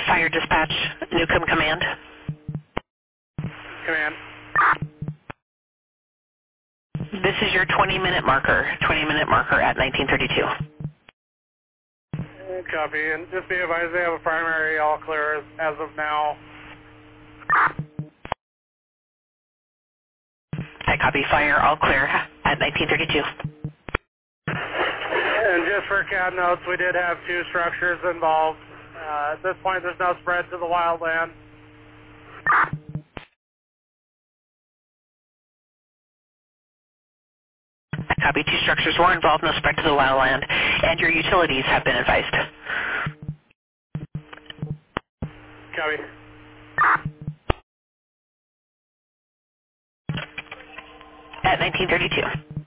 Fire Dispatch, Newcomb Command. Command. This is your 20-minute marker at 1932. Copy, and just be advised they have a primary all clear as of now. I copy. Fire all clear at 1932. And just for CAD notes, we did have 2 structures involved. At this point, there's no spread to the wildland. I copy. 2 structures were involved, no spread to the wildland, and your utilities have been advised. Copy. At 1932.